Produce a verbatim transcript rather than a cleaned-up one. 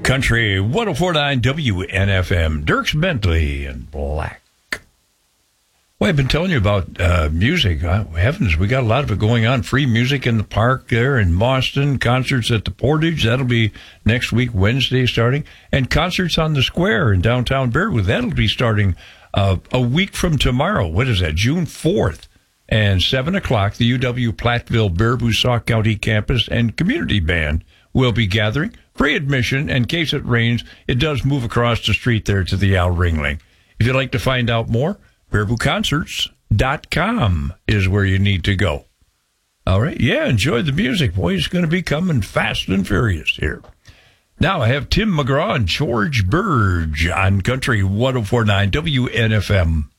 Country one oh four point nine W N F M. Dierks Bentley and Black. Well, I've been telling you about uh, music. Uh, heavens, we got a lot of it going on. Free music in the park there in Boston. Concerts at the Portage. That'll be next week, Wednesday starting. And concerts on the Square in downtown Bearwood. That'll be starting uh, a week from tomorrow. What is that? June fourth. And seven o'clock, the U W-Platteville Baraboo Sauk County Campus and Community Band will be gathering. Free admission, in case it rains, it does move across the street there to the Al Ringling. If you'd like to find out more, baraboo concerts dot com is where you need to go. All right, yeah, enjoy the music. Boy, it's going to be coming fast and furious here. Now I have Tim McGraw and George Burge on Country one oh four point nine W N F M.